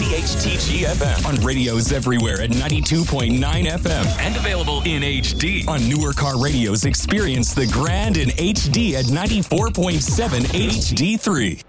WPHTG-FM on radios everywhere at 92.9 FM and available in HD. On newer car radios, experience the grand in HD at 94.7 HD3.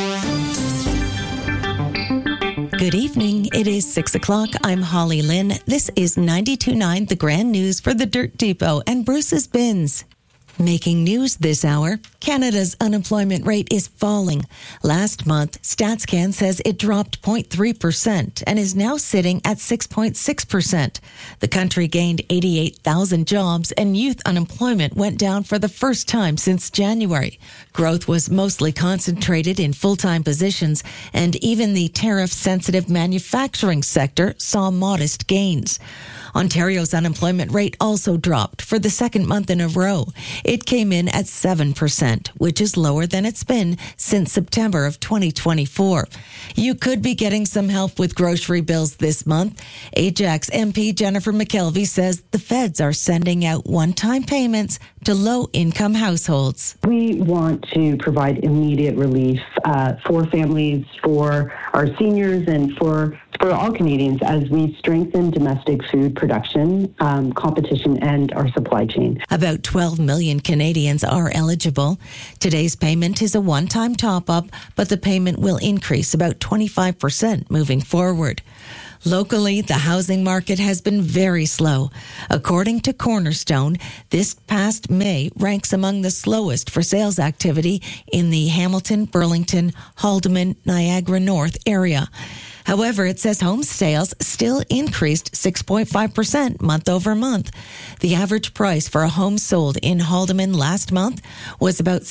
Good evening. It is 6 o'clock. I'm Holly Lynn. This is 92.9 The Grand News for the Dirt Depot and Bruce's Bins. Making news this hour, Canada's unemployment rate is falling. Last month, StatsCan says it dropped 0.3% and is now sitting at 6.6%. The country gained 88,000 jobs and youth unemployment went down for the first time since January. Growth was mostly concentrated in full-time positions, and even the tariff-sensitive manufacturing sector saw modest gains. Ontario's unemployment rate also dropped for the second month in a row. It came in at 7%, which is lower than it's been since September of 2024. You could be getting some help with grocery bills this month. Ajax MP Jennifer McKelvey says the feds are sending out one-time payments to low-income households. We want to provide immediate relief for families, for our seniors, and for all Canadians as we strengthen domestic food production, competition, and our supply chain. About 12 million Canadians are eligible. Today's payment is a one-time top-up, but the payment will increase about 25% moving forward. Locally, the housing market has been very slow. According to Cornerstone, this past May ranks among the slowest for sales activity in the Hamilton, Burlington, Haldimand, Niagara North area. However, it says home sales still increased 6.5% month over month. The average price for a home sold in Haldimand last month was about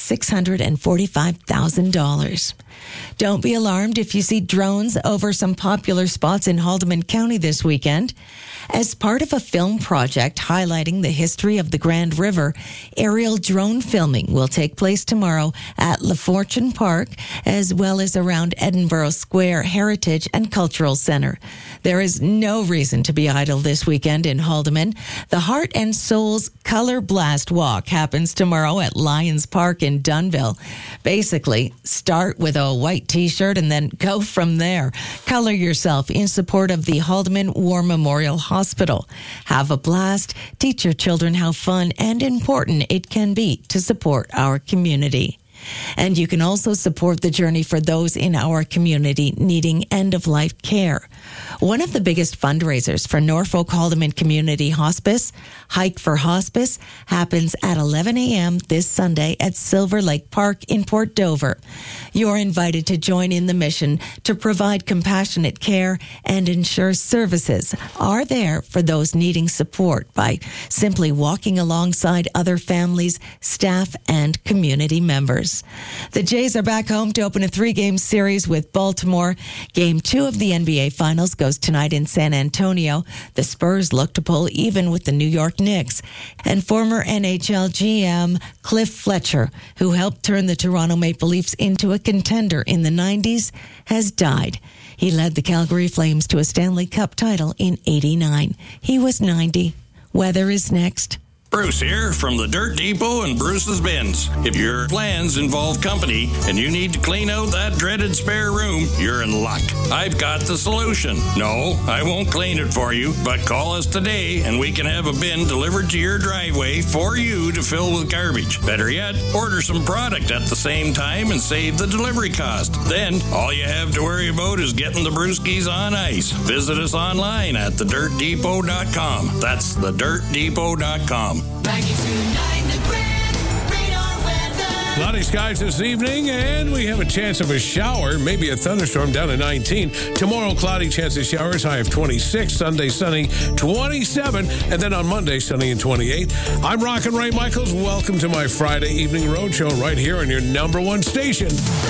$645,000. Don't be alarmed if you see drones over some popular spots in Haldimand County this weekend. As part of a film project highlighting the history of the Grand River, aerial drone filming will take place tomorrow at La Fortune Park, as well as around Edinburgh Square Heritage and Cultural Centre. There is no reason to be idle this weekend in Haldimand. The Heart and Souls Color Blast Walk happens tomorrow at Lions Park in Dunnville. Basically, start with a white t-shirt and then go from there. Color yourself in support of the Haldimand War Memorial Hospital. Have a blast. Teach your children how fun and important it can be to support our community. And you can also support the journey for those in our community needing end-of-life care. One of the biggest fundraisers for Norfolk Haldimand Community Hospice, Hike for Hospice, happens at 11 a.m. this Sunday at Silver Lake Park in Port Dover. You're invited to join in the mission to provide compassionate care and ensure services are there for those needing support by simply walking alongside other families, staff, and community members. The Jays are back home to open a 3-game series with Baltimore. Game 2 of the NBA Finals goes tonight in San Antonio. The Spurs look to pull even with the New York Knicks. And former NHL GM Cliff Fletcher, who helped turn the Toronto Maple Leafs into a contender in the 90s, has died. He led the Calgary Flames to a Stanley Cup title in '89. He was 90. Weather is next. Bruce here from the Dirt Depot and Bruce's Bins. If your plans involve company and you need to clean out that dreaded spare room, you're in luck. I've got the solution. No, I won't clean it for you, but call us today and we can have a bin delivered to your driveway for you to fill with garbage. Better yet, order some product at the same time and save the delivery cost. Then, all you have to worry about is getting the brewskis on ice. Visit us online at thedirtdepot.com. That's thedirtdepot.com. 92.9 The Grand Radar Weather. Cloudy skies this evening, and we have a chance of a shower, maybe a thunderstorm down to 19. Tomorrow, cloudy chance of showers, high of 26. Sunday, sunny, 27. And then on Monday, sunny and 28. I'm Rockin' Ray Michaels. Welcome to my Friday evening roadshow right here on your number one station.